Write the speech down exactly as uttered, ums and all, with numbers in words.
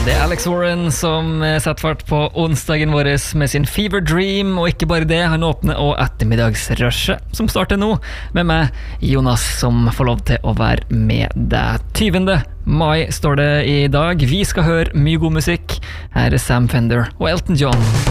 Det er Alex Warren som setter fart på onsdagen vår med sin Fever Dream, og ikke bare det, han åpner også ettermiddagsrushet, som starter nå, med meg, Jonas, som får lov til å være med deg. tyvende mai står det i dag. Vi skal høre mye god musikk. Her er Sam Fender og Elton John.